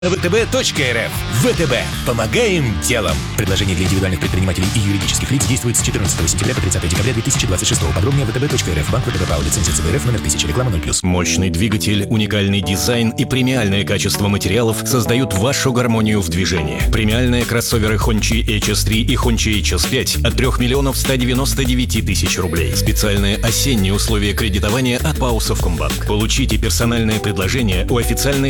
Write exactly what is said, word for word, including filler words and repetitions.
ВТБ.рф. ВТБ. Помогаем делом. Предложение для индивидуальных предпринимателей и юридических лиц действует с четырнадцатого сентября по тридцатое декабря две тысячи двадцать шестого. Подробнее ВТБ.рф. Банк ВТБ ПАО. Лицензия ЦБРФ номер тысяча. Реклама ноль плюс. Мощный двигатель, уникальный дизайн и премиальное качество материалов создают вашу гармонию в движении. Премиальные кроссоверы Hongqi эйч эс три и Hongqi эйч эс пять от трёх миллионов ста девяноста девяти тысяч рублей. Специальные осенние условия кредитования от ПАО «Совкомбанк». Получите персональное предложение у официальной